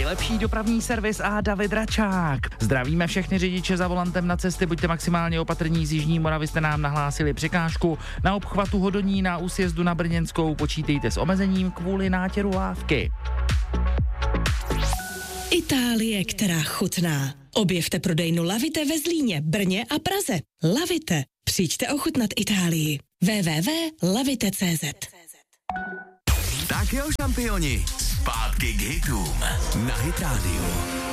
nejlepší dopravní servis a David Račák. Zdravíme všechny řidiče za volantem na cesty, buďte maximálně opatrní, z Jižní Moravy jste nám nahlásili překážku. Na obchvatu Hodoní na úsjezdu na Brněnskou počítejte s omezením kvůli nátěru lávky. Itálie, která chutná. Objevte prodejnu Lavite ve Zlíně, Brně a Praze. Lavite. Přijďte ochutnat Itálii. www.lavite.cz. Tak jo, šampioni, zpátky k hitům na Hit Radio.